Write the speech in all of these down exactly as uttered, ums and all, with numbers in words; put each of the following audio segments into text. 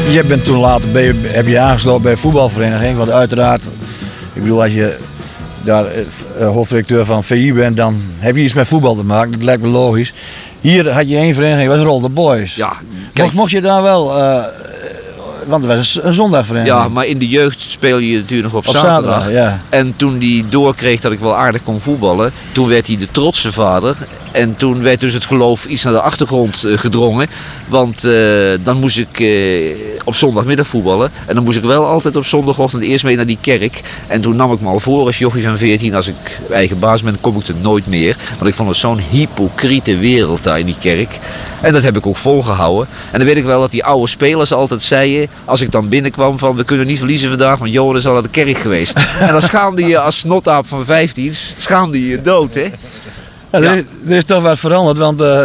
Je bent toen later bij, heb je aangesloten bij een voetbalvereniging. Want uiteraard, ik bedoel, als je daar uh, hoofddirecteur van V I bent, dan heb je iets met voetbal te maken. Dat lijkt me logisch. Hier had je één vereniging, dat was Rolde Boys. Ja, kijk. Mocht, mocht je daar wel... Uh, Want het was een zondagvereniging. Ja, maar in de jeugd speel je natuurlijk nog op, op zaterdag. zaterdag ja. En toen hij doorkreeg dat ik wel aardig kon voetballen, toen werd hij de trotse vader. En toen werd dus het geloof iets naar de achtergrond uh, gedrongen. Want uh, dan moest ik uh, op zondagmiddag voetballen. En dan moest ik wel altijd op zondagochtend eerst mee naar die kerk. En toen nam ik me al voor als jochie van veertien, als ik eigen baas ben, kom ik er nooit meer. Want ik vond het zo'n hypocriete wereld daar in die kerk. En dat heb ik ook volgehouden. En dan weet ik wel dat die oude spelers altijd zeiden, als ik dan binnenkwam, van we kunnen niet verliezen vandaag, want Johan is al naar de kerk geweest. En dan schaamde je als snotaap van vijftien, schaamde je dood, hè? Ja, Ja. er, is, er is toch wat veranderd, want uh,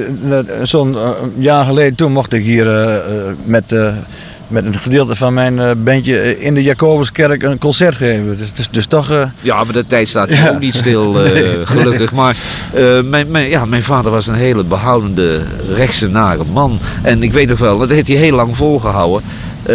zo'n uh, jaar geleden toen mocht ik hier uh, met, uh, met een gedeelte van mijn uh, bandje in de Jacobuskerk een concert geven. Dus, dus, dus toch... Uh... Ja, maar de tijd staat hier ja. ook niet stil, uh, nee. gelukkig. Maar uh, mijn, mijn, ja, mijn vader was een hele behoudende, rechtse, nare man. En ik weet nog wel, dat heeft hij heel lang volgehouden. Uh,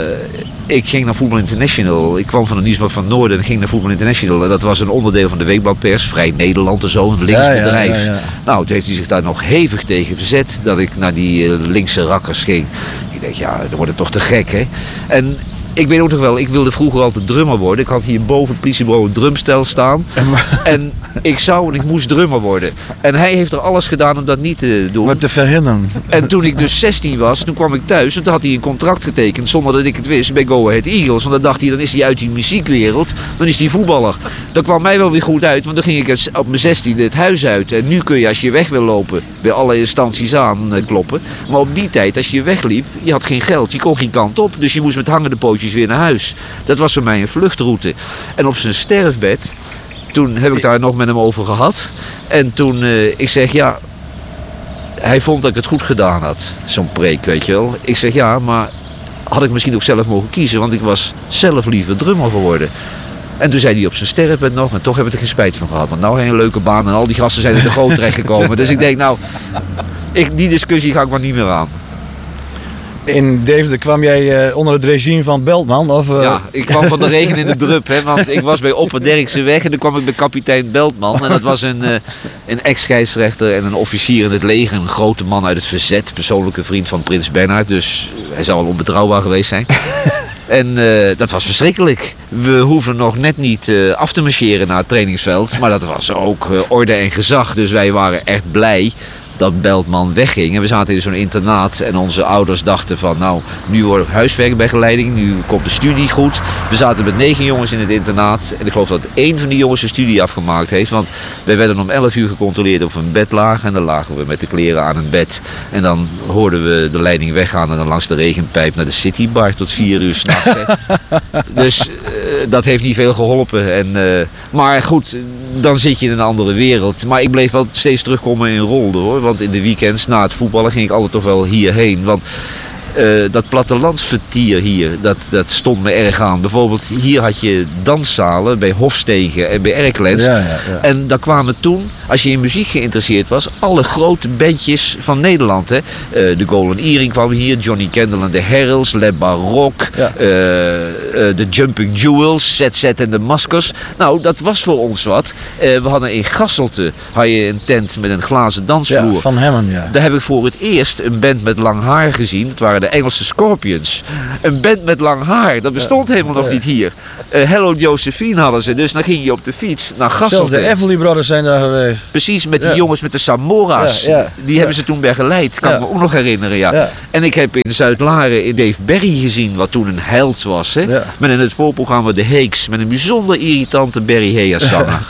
Ik ging naar Voetbal International. Ik kwam van de Nieuwsblad van Noorden en ging naar Voetbal International. En dat was een onderdeel van de Weekbladpers, Vrij Nederland en zo, een links ja, ja, bedrijf. ja, ja. Nou, toen heeft hij zich daar nog hevig tegen verzet, dat ik naar die uh, linkse rakkers ging. Ik dacht, ja, dan wordt het toch te gek, hè. En ik weet ook nog wel, ik wilde vroeger altijd drummer worden. Ik had hier boven het politiebureau een drumstel staan. En ik zou en ik moest drummer worden. En hij heeft er alles gedaan om dat niet te doen. Maar te verhinderen. En toen ik dus zestien was, toen kwam ik thuis en toen had hij een contract getekend zonder dat ik het wist bij Go Ahead Eagles. Want dan dacht hij, dan is hij uit die muziekwereld, dan is hij voetballer. Dat kwam mij wel weer goed uit, want dan ging ik op mijn zestiende het huis uit. En nu kun je, als je weg wil lopen, bij alle instanties aan kloppen. Maar op die tijd, als je wegliep, je had geen geld, je kon geen kant op. Dus je moest met hangende pootjes weer naar huis. Dat was voor mij een vluchtroute. En op zijn sterfbed, toen heb ik daar nog met hem over gehad. En toen, uh, ik zeg ja, hij vond dat ik het goed gedaan had. Zo'n preek, weet je wel. Ik zeg ja, maar had ik misschien ook zelf mogen kiezen, want ik was zelf liever drummer geworden. En toen zei hij op zijn sterfbed nog, en toch heb ik er geen spijt van gehad. Want nou heb je een leuke baan en al die gasten zijn in de goot terechtgekomen. Dus ik denk nou, ik, die discussie ga ik maar niet meer aan. In Deventer kwam jij uh, onder het regime van Beltman? Of, uh... Ja, ik kwam van de regen in de drup. Hè, want ik was bij Opper Derkse weg en toen kwam ik bij kapitein Beltman. En dat was een, uh, een ex-scheidsrechter en een officier in het leger. Een grote man uit het verzet. Persoonlijke vriend van prins Bernhard. Dus hij zou wel onbetrouwbaar geweest zijn. En uh, dat was verschrikkelijk. We hoeven nog net niet uh, af te marcheren naar het trainingsveld. Maar dat was ook uh, orde en gezag. Dus wij waren echt blij dat Beltman wegging. En we zaten in zo'n internaat en onze ouders dachten van nou, nu wordt huiswerkbegeleiding, nu komt de studie goed. We zaten met negen jongens in het internaat en ik geloof dat één van die jongens de studie afgemaakt heeft, want wij werden om elf uur gecontroleerd of we in bed lagen en dan lagen we met de kleren aan een bed en dan hoorden we de leiding weggaan en dan langs de regenpijp naar de citybar tot vier uur s'nachts. Dus uh, dat heeft niet veel geholpen. En, uh, maar goed, dan zit je in een andere wereld. Maar ik bleef wel steeds terugkomen in Rolde, hoor. Want in de weekends na het voetballen ging ik altijd toch wel hierheen. Want uh, dat plattelandsvertier hier, dat, dat stond me erg aan. Bijvoorbeeld hier had je danszalen bij Hofstegen en bij Erklens. Ja, ja, ja. En daar kwamen toen, als je in muziek geïnteresseerd was, alle grote bandjes van Nederland. Hè. Uh, de Golden Earring kwam hier, Johnny Kendall en de Heralds, Le Baroque, ja. uh, uh, de Jumping Jewels, Z Z en de Maskers. Nou, dat was voor ons wat. Uh, we hadden in Gasselte had je een tent met een glazen dansvloer. Ja, van Hemmen, ja. Daar heb ik voor het eerst een band met lang haar gezien. Het waren de Engelse Scorpions. Een band met lang haar, dat bestond ja. helemaal nog ja. niet hier. Uh, Hello Josephine hadden ze, dus dan ging je op de fiets naar Gasselte. Zelfs de Everly Brothers zijn daar geweest. Precies, met die ja. jongens met de Samora's. Ja, ja. Die ja. hebben ze toen begeleid, kan ja. ik me ook nog herinneren. Ja. Ja. En ik heb in Zuid-Laren in Dave Berry gezien, wat toen een held was. Hè? Ja. Met in het voorprogramma De Heeks, met een bijzonder irritante Barry Hayes zanger.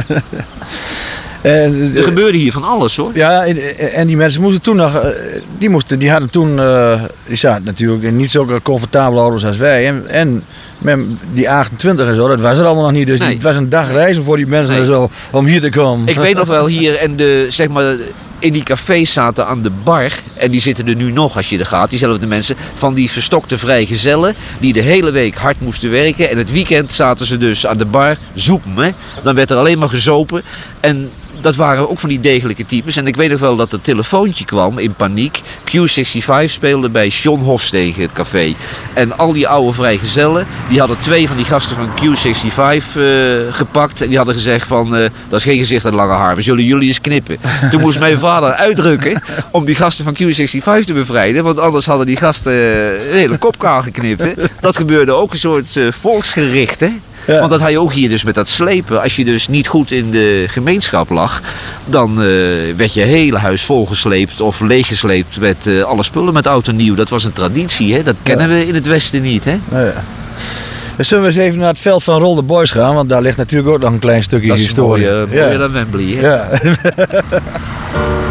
En, er gebeurde hier van alles, hoor. Ja, en die mensen moesten toen nog, die, moesten, die hadden toen, uh, die zaten natuurlijk niet zulke comfortabele auto's als wij. En, en met die achtentwintig en zo, dat was er allemaal nog niet. Dus nee. Het was een dag reizen voor die mensen nee. en zo, om hier te komen. Ik weet nog wel hier, en de, zeg maar, in die cafés zaten aan de bar, en die zitten er nu nog als je er gaat, diezelfde mensen, van die verstokte vrijgezellen, die de hele week hard moesten werken. En het weekend zaten ze dus aan de bar, zoepen, hè. Dan werd er alleen maar gezopen. En dat waren ook van die degelijke types. En ik weet nog wel dat er telefoontje kwam in paniek. Q vijfenzestig speelde bij John Hofstegen, het café. En al die oude vrijgezellen, die hadden twee van die gasten van Q vijfenzestig uh, gepakt. En die hadden gezegd van, uh, dat is geen gezicht uit lange haar. We zullen jullie eens knippen. Toen moest mijn vader uitdrukken om die gasten van Q vijfenzestig te bevrijden. Want anders hadden die gasten uh, een hele kop kaal geknipt. Hè. Dat gebeurde ook een soort uh, volksgericht, hè. Ja. Want dat had je ook hier dus met dat slepen. Als je dus niet goed in de gemeenschap lag, dan uh, werd je hele huis volgesleept of leeggesleept met uh, alle spullen met oud en nieuw. Dat was een traditie, hè? Dat kennen ja. we in het Westen niet. Hè? Ja, ja. Dus zullen we eens even naar het veld van Rolde Boys gaan? Want daar ligt natuurlijk ook nog een klein stukje dat is historie. Mooi, uh, mooier ja. dan Wembley. Hè? Ja.